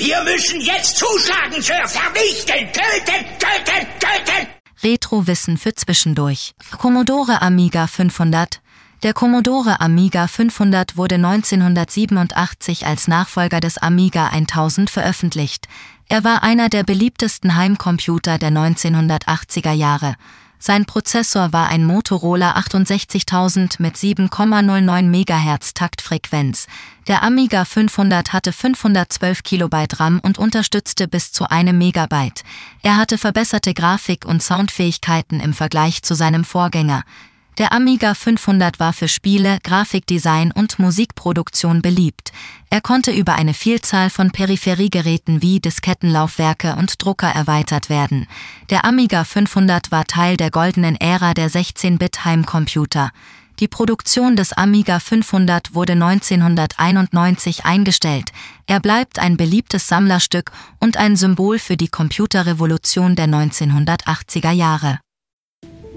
Wir müssen jetzt zuschlagen, Sir. Vernichten, töten, töten, töten. Retrowissen für zwischendurch. Commodore Amiga 500. Der Commodore Amiga 500 wurde 1987 als Nachfolger des Amiga 1000 veröffentlicht. Er war einer der beliebtesten Heimcomputer der 1980er Jahre. Sein Prozessor war ein Motorola 68000 mit 7,09 MHz Taktfrequenz. Der Amiga 500 hatte 512 KB RAM und unterstützte bis zu 1 MB. Er hatte verbesserte Grafik- und Soundfähigkeiten im Vergleich zu seinem Vorgänger. Der Amiga 500 war für Spiele, Grafikdesign und Musikproduktion beliebt. Er konnte über eine Vielzahl von Peripheriegeräten wie Diskettenlaufwerke und Drucker erweitert werden. Der Amiga 500 war Teil der goldenen Ära der 16-Bit-Heimcomputer. Die Produktion des Amiga 500 wurde 1991 eingestellt. Er bleibt ein beliebtes Sammlerstück und ein Symbol für die Computerrevolution der 1980er Jahre.